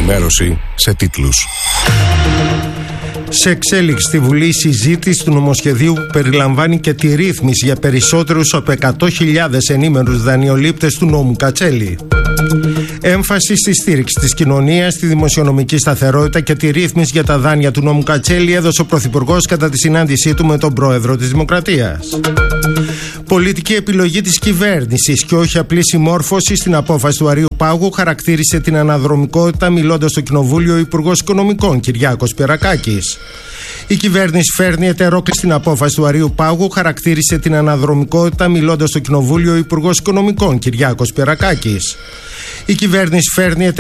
Ενημέρωση σε τίτλους. Σε εξέλιξη στη Βουλή η συζήτηση του νομοσχεδίου που περιλαμβάνει και τη ρύθμιση για περισσότερους από 100.000 ενήμερους δανειολήπτες του νόμου Κατσέλη. Έμφαση στη στήριξη της κοινωνίας, στη δημοσιονομική σταθερότητα και τη ρύθμιση για τα δάνεια του νόμου Κατσέλη έδωσε ο Πρωθυπουργός κατά τη συνάντησή του με τον Πρόεδρο της Δημοκρατίας. Πολιτική επιλογή της κυβέρνησης και όχι απλή συμμόρφωση στην απόφαση του Αρείου Πάγου χαρακτήρισε την αναδρομικότητα μιλώντας στο Κοινοβούλιο ο Υπουργός Οικονομικών Κυριάκος Πιερακάκης. Η κυβέρνηση φέρνει ετερόκληση στην απόφαση του Αρείου Πάγου, χαρακτήρισε την αναδρομικότητα μιλώντας στο Κοινοβούλιο ο Υπουργός Οικονομικών Κυριάκος Πιερακάκης. Η κυβέρνηση φέρνει